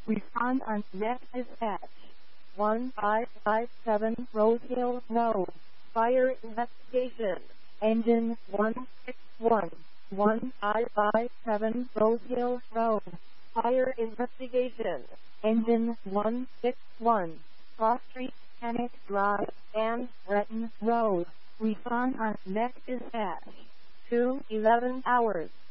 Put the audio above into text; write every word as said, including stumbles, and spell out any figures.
Respond on next dispatch. one five five seven Rose Hill Road. Fire investigation. Engine one six one. one five five seven Rose Hill Road. Fire investigation. Engine one six one. Cross Street, Panic Drive, and Breton Road. Respond on next dispatch. two eleven hours.